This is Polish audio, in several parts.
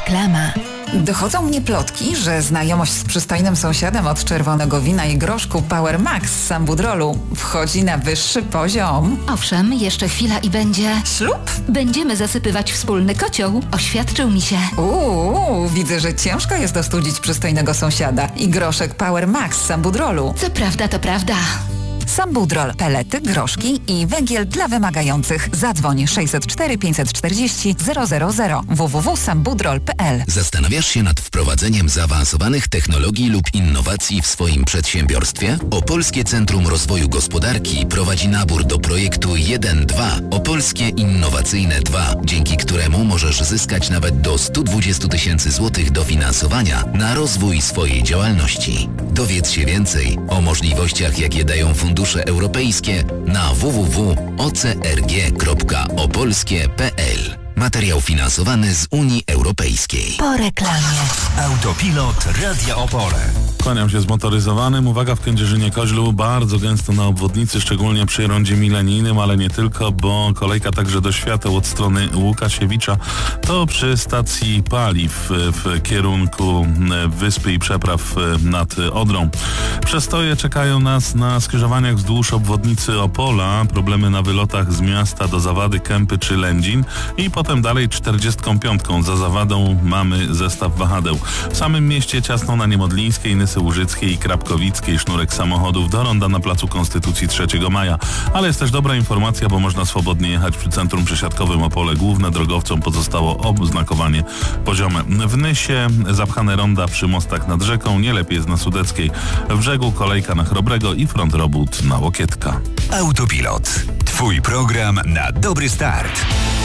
Reklama. Dochodzą mnie plotki, że znajomość z przystojnym sąsiadem od czerwonego wina i groszku Power Max z Sambudrolu wchodzi na wyższy poziom. Owszem, jeszcze chwila i będzie... Ślub? Będziemy zasypywać wspólny kocioł. Oświadczył mi się. Widzę, że ciężko jest ostudzić przystojnego sąsiada i groszek Power Max z Sambudrolu. Co prawda, to prawda. Sambudrol, pelety, groszki i węgiel dla wymagających. Zadzwoń 604 540 000 www.sambudrol.pl. Zastanawiasz się nad wprowadzeniem zaawansowanych technologii lub innowacji w swoim przedsiębiorstwie? Opolskie Centrum Rozwoju Gospodarki prowadzi nabór do projektu 1-2 Opolskie Innowacyjne 2, dzięki któremu możesz zyskać nawet do 120 000 złotych dofinansowania na rozwój swojej działalności. Dowiedz się więcej o możliwościach, jakie dają fundusze europejskie na www.ocrg.opolskie.pl. Materiał finansowany z Unii Europejskiej. Po reklamie. Autopilot Radia Opole. Kłaniam się zmotoryzowanym. Uwaga, w Kędzierzynie-Koźlu bardzo gęsto na obwodnicy, szczególnie przy rondzie milenijnym, ale nie tylko, bo kolejka także do świateł od strony Łukasiewicza. To przy stacji paliw w kierunku wyspy i przepraw nad Odrą. Przestoje czekają nas na skrzyżowaniach wzdłuż obwodnicy Opola, problemy na wylotach z miasta do Zawady, Kępy czy Lędzin i potem dalej 45. Za Zawadą mamy zestaw wahadeł. W samym mieście ciasno na Niemodlińskiej, Nysy Łużyckiej i Krapkowickiej, sznurek samochodów do ronda na Placu Konstytucji 3 maja. Ale jest też dobra informacja, bo można swobodnie jechać przy centrum przesiadkowym Opole Główne. Drogowcom pozostało oznakowanie poziome. W Nysie zapchane ronda przy mostach nad rzeką, nie lepiej jest na Sudeckiej. W Brzegu kolejka na Chrobrego i front robót na Łokietka. Autopilot. Twój program na dobry start.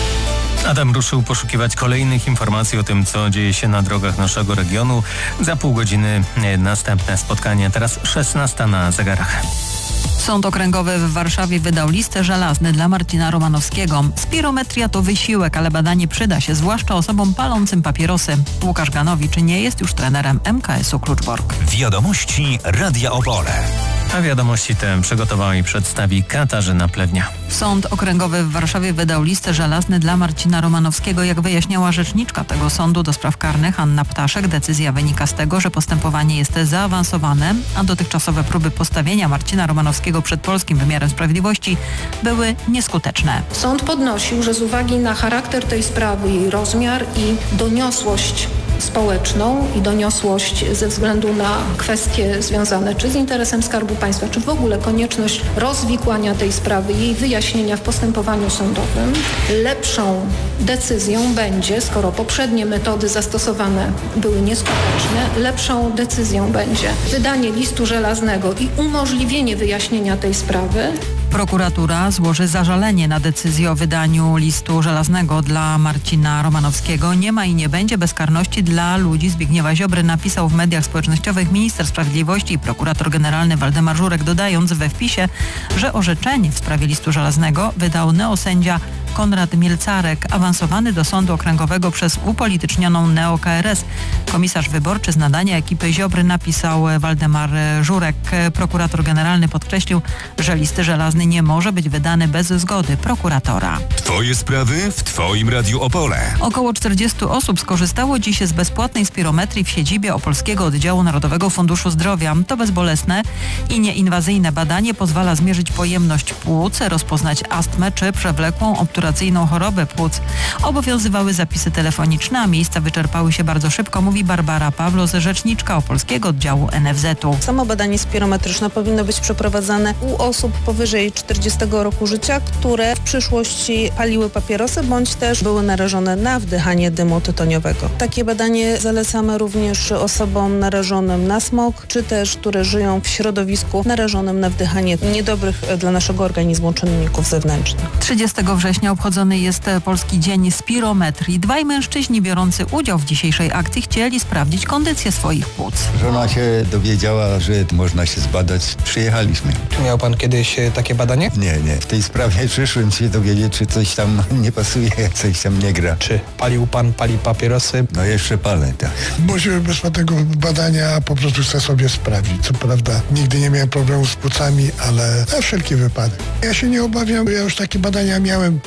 Adam ruszył poszukiwać kolejnych informacji o tym, co dzieje się na drogach naszego regionu. Za pół godziny następne spotkanie. Teraz 16 na zegarach. Sąd Okręgowy w Warszawie wydał listę żelazny dla Marcina Romanowskiego. Spirometria to wysiłek, ale badanie przyda się, zwłaszcza osobom palącym papierosy. Łukasz Ganowicz nie jest już trenerem MKS-u Kluczbork. Wiadomości Radia Opole. A wiadomości te przygotowała i przedstawi Katarzyna Plewnia. Sąd Okręgowy w Warszawie wydał listę żelazny dla Marcina Romanowskiego. Jak wyjaśniała rzeczniczka tego sądu do spraw karnych Anna Ptaszek, decyzja wynika z tego, że postępowanie jest zaawansowane, a dotychczasowe próby postawienia Marcina Romanowskiego przed polskim wymiarem sprawiedliwości były nieskuteczne. Sąd podnosił, że z uwagi na charakter tej sprawy, jej rozmiar i doniosłość społeczną i doniosłość ze względu na kwestie związane czy z interesem Skarbu Państwa, czy w ogóle konieczność rozwikłania tej sprawy, jej wyjaśnienia w postępowaniu sądowym, lepszą decyzją będzie, skoro poprzednie metody zastosowane były nieskuteczne, lepszą decyzją będzie wydanie listu żelaznego i umożliwienie wyjaśnienia tej sprawy. Prokuratura złoży zażalenie na decyzję o wydaniu listu żelaznego dla Marcina Romanowskiego. Nie ma i nie będzie bezkarności dla ludzi Zbigniewa Ziobry, napisał w mediach społecznościowych minister sprawiedliwości i prokurator generalny Waldemar Żurek, dodając we wpisie, że orzeczenie w sprawie listu żelaznego wydał neosędzia Konrad Mielcarek, awansowany do Sądu Okręgowego przez upolitycznioną neo-KRS. Komisarz wyborczy z nadania ekipy Ziobry, napisał Waldemar Żurek. Prokurator generalny podkreślił, że listy żelazny nie może być wydany bez zgody prokuratora. Twoje sprawy w Twoim Radiu Opole. Około 40 osób skorzystało dziś z bezpłatnej spirometrii w siedzibie Opolskiego Oddziału Narodowego Funduszu Zdrowia. To bezbolesne i nieinwazyjne badanie pozwala zmierzyć pojemność płuc, rozpoznać astmę czy przewlekłą obturacyjną chorobę płuc. Obowiązywały zapisy telefoniczne, a miejsca wyczerpały się bardzo szybko, mówi Barbara Pawlos, rzeczniczka Opolskiego Oddziału NFZ-u. Samo badanie spirometryczne powinno być przeprowadzane u osób powyżej 40 roku życia, które w przyszłości paliły papierosy bądź też były narażone na wdychanie dymu tytoniowego. Takie badanie zalecamy również osobom narażonym na smog, czy też które żyją w środowisku narażonym na wdychanie niedobrych dla naszego organizmu czynników zewnętrznych. 30 września obchodzony jest Polski Dzień Spirometrii. Dwaj mężczyźni biorący udział w dzisiejszej akcji chcieli sprawdzić kondycję swoich płuc. Żona się dowiedziała, że można się zbadać. Przyjechaliśmy. Czy miał pan kiedyś takie badanie? Nie. W tej sprawie przyszłem się dowiedzieć, czy coś tam nie pasuje, coś tam nie gra. Czy pali papierosy? No jeszcze palę, tak. Bo się bez tego badania po prostu chcę sobie sprawdzić. Co prawda nigdy nie miałem problemu z płucami, ale na wszelki wypadek. Ja się nie obawiam, ja już takie badania miałem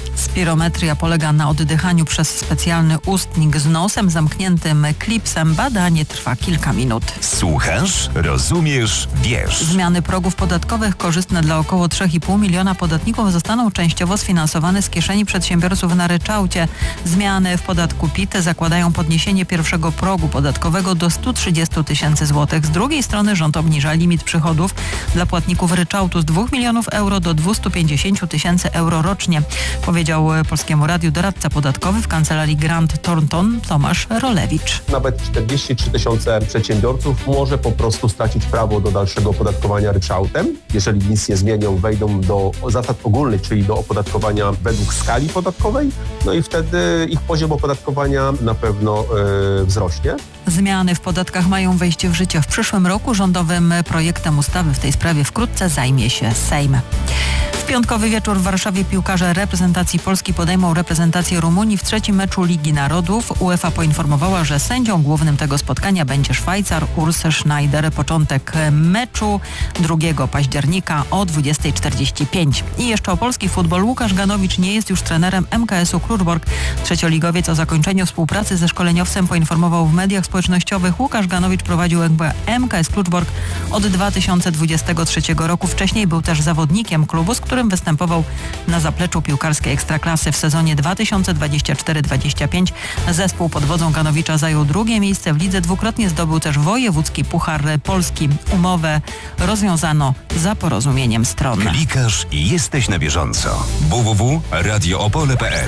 Spirometria polega na oddychaniu przez specjalny ustnik z nosem zamkniętym klipsem. Badanie trwa kilka minut. Słuchasz, rozumiesz, wiesz. Zmiany progów podatkowych korzystne dla około 3,5 miliona podatników zostaną częściowo sfinansowane z kieszeni przedsiębiorców na ryczałcie. Zmiany w podatku PIT zakładają podniesienie pierwszego progu podatkowego do 130 tysięcy złotych. Z drugiej strony rząd obniża limit przychodów dla płatników ryczałtu z 2 milionów euro do 250 tysięcy euro rocznie, powiedział Polskiemu Radiu doradca podatkowy w kancelarii Grant Thornton Tomasz Rolewicz. Nawet 43 tysiące przedsiębiorców może po prostu stracić prawo do dalszego opodatkowania ryczałtem. Jeżeli nic nie zmienią, wejdą do zasad ogólnych, czyli do opodatkowania według skali podatkowej, no i wtedy ich poziom opodatkowania na pewno wzrośnie. Zmiany w podatkach mają wejść w życie w przyszłym roku. Rządowym projektem ustawy w tej sprawie wkrótce zajmie się Sejm. W piątkowy wieczór w Warszawie piłkarze reprezentacji Polski podejmą reprezentację Rumunii w trzecim meczu Ligi Narodów. UEFA poinformowała, że sędzią głównym tego spotkania będzie Szwajcar Urs Schneider. Początek meczu 2 października o 20:45. I jeszcze o polski futbol. Łukasz Ganowicz nie jest już trenerem MKS-u Kluczbork. Trzecioligowiec o zakończeniu współpracy ze szkoleniowcem poinformował w mediach społecznościowych. Łukasz Ganowicz prowadził MKS Kluczbork od 2023 roku. Wcześniej był też zawodnikiem klubu, z którym występował na zapleczu piłkarskiej Ekstraklasy w sezonie 2024-25. Zespół pod wodzą Ganowicza zajął drugie miejsce w lidze. Dwukrotnie zdobył też wojewódzki Puchar Polski. Umowę rozwiązano za porozumieniem stron. Klikasz i jesteś na bieżąco. www.radioopole.pl.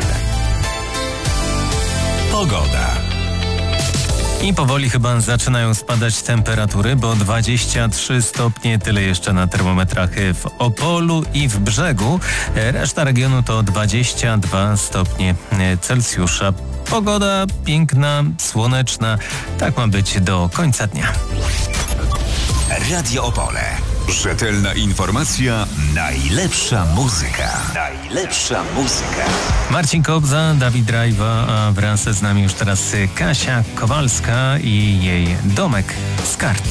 Pogoda. I powoli chyba zaczynają spadać temperatury, bo 23 stopnie, tyle jeszcze na termometrach w Opolu i w Brzegu. Reszta regionu to 22 stopnie Celsjusza. Pogoda piękna, słoneczna. Tak ma być do końca dnia. Radio Opole. Rzetelna informacja, najlepsza muzyka. Najlepsza muzyka. Marcin Kobza, Dawid Rajwa, a wraz z nami już teraz Kasia Kowalska i jej Domek z kart.